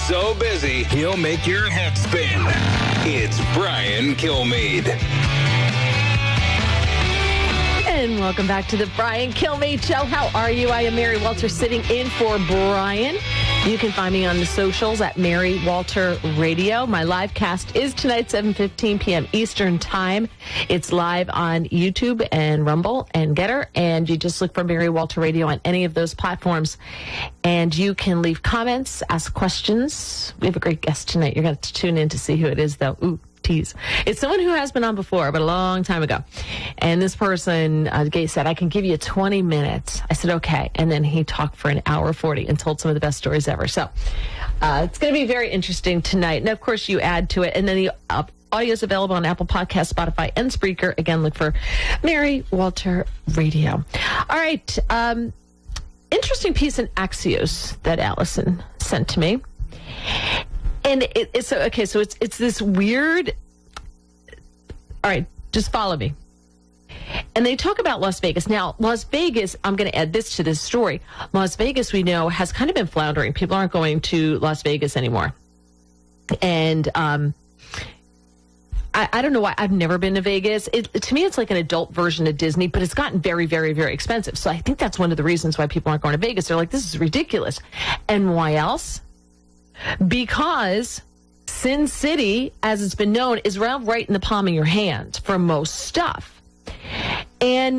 so busy, he'll make your head spin. It's Brian Kilmeade. And welcome back to the Brian Kilmeade Show. How are you? I am Mary Walter, sitting in for Brian. You can find me on the socials at Mary Walter Radio. My live cast is tonight, 7:15 p.m. Eastern Time. It's live on YouTube and Rumble and Getter. And you just look for Mary Walter Radio on any of those platforms. And you can leave comments, ask questions. We have a great guest tonight. You're going to tune in to see who it is, though. Ooh. Tease. It's someone who has been on before, but a long time ago. And this person, Gay, said, I can give you 20 minutes. I said, okay. And then he talked for an hour 40 and told some of the best stories ever. So it's going to be very interesting tonight. And of course, you add to it. And then the audio is available on Apple Podcasts, Spotify, and Spreaker. Again, look for Mary Walter Radio. All right. Interesting piece in Axios that Allison sent to me. And it's okay. So it's this weird. All right, just follow me. And they talk about Las Vegas. Now, Las Vegas, I'm going to add this to this story. Las Vegas, we know, has kind of been floundering. People aren't going to Las Vegas anymore. And I don't know why. I've never been to Vegas. To me, it's like an adult version of Disney, but it's gotten very, very, very expensive. So I think that's one of the reasons why people aren't going to Vegas. They're like, this is ridiculous. And why else? Because Sin City, as it's been known, is right in the palm of your hand for most stuff. And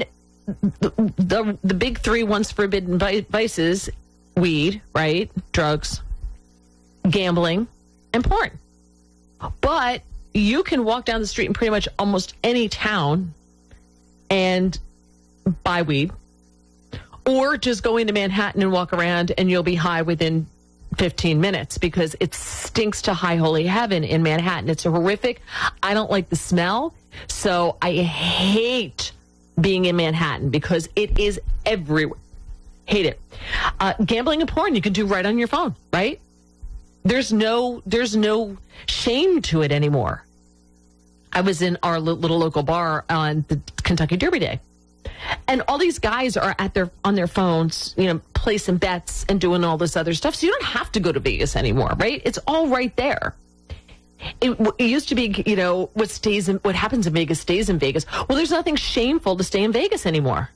the big three once forbidden vices, weed, right? Drugs, gambling, and porn. But you can walk down the street in pretty much almost any town and buy weed. Or just go into Manhattan and walk around and you'll be high within 15 minutes because it stinks to high holy heaven in Manhattan. It's horrific. I don't like the smell. So I hate being in Manhattan because it is everywhere. Hate it. Gambling and porn you can do right on your phone, right? There's no shame to it anymore. I was in our little local bar on the Kentucky Derby Day. And all these guys are on their phones, placing bets and doing all this other stuff. So you don't have to go to Vegas anymore, right? It's all right there. It used to be, what happens in Vegas stays in Vegas. Well, there's nothing shameful to stay in Vegas anymore,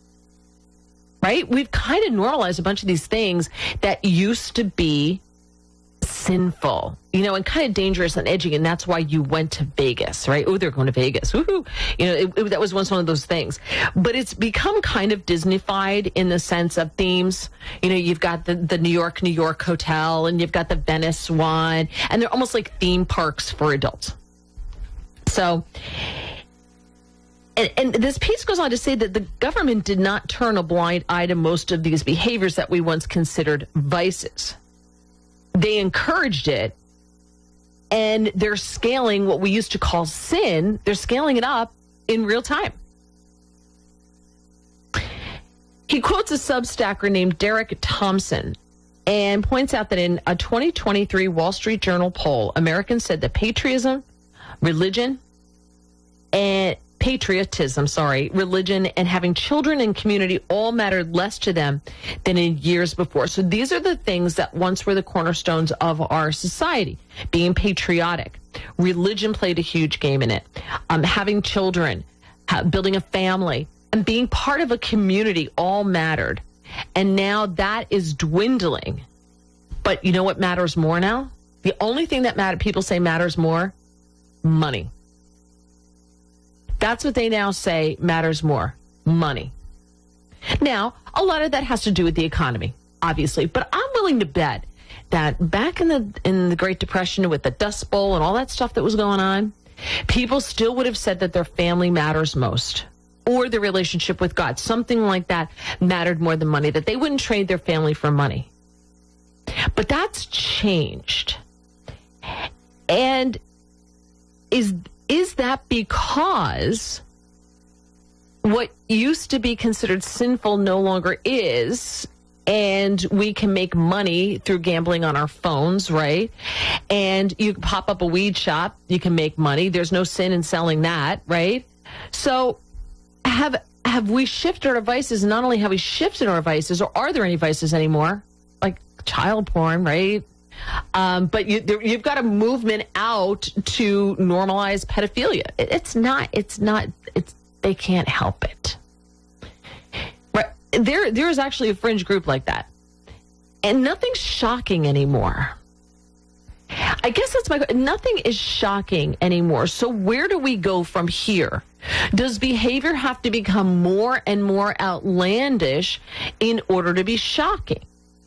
right? We've kind of normalized a bunch of these things that used to be sinful, and kind of dangerous and edgy, and that's why you went to Vegas, right? Oh, they're going to Vegas. Woohoo. That was once one of those things. But it's become kind of Disney-fied in the sense of themes. You've got the New York hotel, and you've got the Venice one, and they're almost like theme parks for adults. So, and this piece goes on to say that the government did not turn a blind eye to most of these behaviors that we once considered vices. They encouraged it, and they're scaling what we used to call sin. They're scaling it up in real time. He quotes a Substacker named Derek Thompson and points out that in a 2023 Wall Street Journal poll, Americans said that patriotism, religion, and having children and community all mattered less to them than in years before. So these are the things that once were the cornerstones of our society. Being patriotic. Religion played a huge game in it. Having children, building a family, and being part of a community all mattered. And now that is dwindling. But you know what matters more now? The only thing that people say matters more? Money. That's what they now say matters more. Money. Now, a lot of that has to do with the economy, obviously. But I'm willing to bet that back in the Great Depression with the Dust Bowl and all that stuff that was going on, people still would have said that their family matters most. Or their relationship with God. Something like that mattered more than money. That they wouldn't trade their family for money. But that's changed. And is that because what used to be considered sinful no longer is, and we can make money through gambling on our phones, right? And you can pop up a weed shop, you can make money. There's no sin in selling that, right? So have we shifted our vices? Not only have we shifted our vices, or are there any vices anymore? Like child porn, right? But you've got a movement out to normalize pedophilia. They can't help it. Right? There is actually a fringe group like that. And nothing's shocking anymore. I guess that's nothing is shocking anymore. So where do we go from here? Does behavior have to become more and more outlandish in order to be shocking?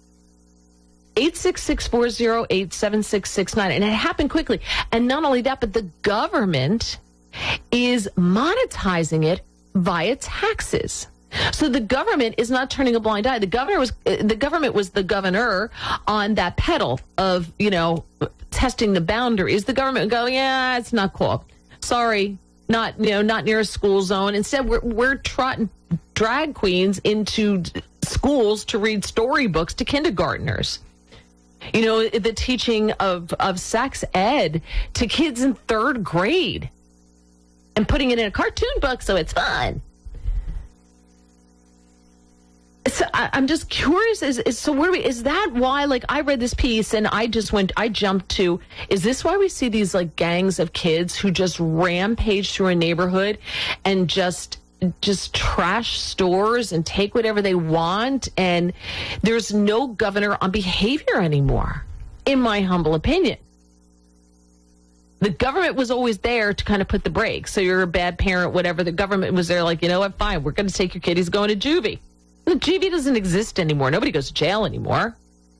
866-408-7669. And it happened quickly. And not only that, but the government is monetizing it via taxes. So the government is not turning a blind eye. The government was the governor on that pedal of, testing the boundaries. The government going, yeah, it's not cool. Sorry, not near a school zone. Instead, we're trotting drag queens into schools to read storybooks to kindergartners. The teaching of sex ed to kids in 3rd grade and putting it in a cartoon book so it's fun. So I'm just curious. Is that why? Like, I read this piece and I jumped to, is this why we see these like gangs of kids who just rampage through a neighborhood and just trash stores and take whatever they want? And there's no governor on behavior anymore, in my humble opinion. The government was always there to kind of put the brakes. So you're a bad parent, whatever. The government was there like, what, fine, we're going to take your kid. He's going to juvie. The juvie doesn't exist anymore. Nobody goes to jail anymore.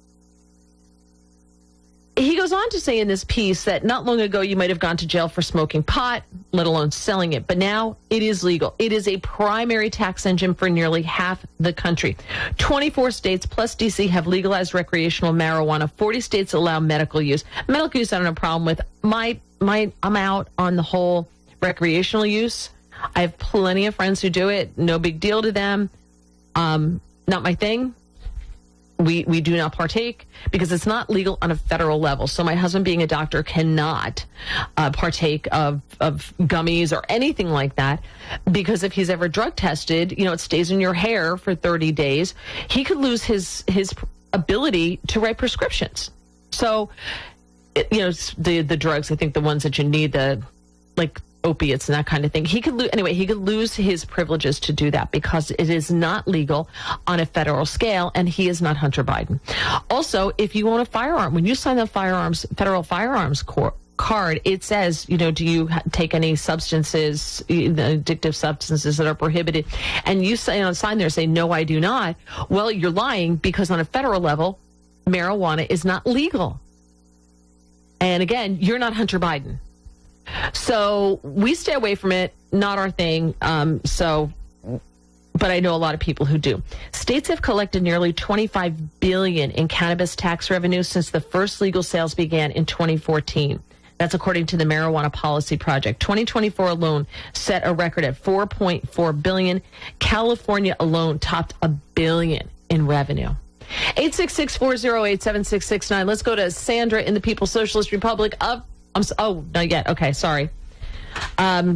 He goes on to say in this piece that not long ago you might have gone to jail for smoking pot, let alone selling it. But now it is legal. It is a primary tax engine for nearly half the country. 24 states plus D.C. have legalized recreational marijuana. 40 states allow medical use. Medical use I don't have a problem with. I'm out on the whole recreational use. I have plenty of friends who do it. No big deal to them. Not my thing. We do not partake because it's not legal on a federal level. So my husband, being a doctor, cannot partake of gummies or anything like that, because if he's ever drug tested, it stays in your hair for 30 days. He could lose his ability to write prescriptions. So, the drugs, I think the ones that you need, like opiates and that kind of thing. He could lose his privileges to do that because it is not legal on a federal scale, and he is not Hunter Biden. Also, if you own a firearm, when you sign the federal firearms card, it says, do you take any substances, addictive substances that are prohibited? And you say on a sign there, say, no, I do not. Well, you're lying, because on a federal level, marijuana is not legal. And again, you're not Hunter Biden. So we stay away from it, not our thing. But I know a lot of people who do. States have collected nearly $25 billion in cannabis tax revenue since the first legal sales began in 2014. That's according to the Marijuana Policy Project. 2024 alone set a record at $4.4 billion. California alone topped $1 billion in revenue. 866-408-7669. Let's go to Sandra in the People's Socialist Republic of... not yet. Okay, sorry. I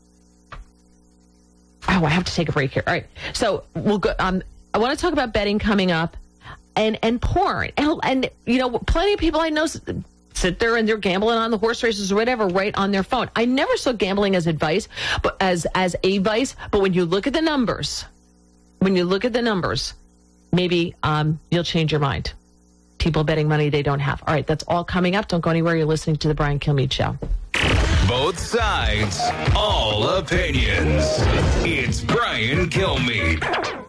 have to take a break here. All right. So we'll go. I want to talk about betting coming up and porn. And plenty of people I know sit there and they're gambling on the horse races or whatever right on their phone. I never saw gambling as advice, but as a vice. But when you look at the numbers, maybe you'll change your mind. People betting money they don't have. All right, that's all coming up. Don't go anywhere. You're listening to The Brian Kilmeade Show. Both sides, all opinions. It's Brian Kilmeade.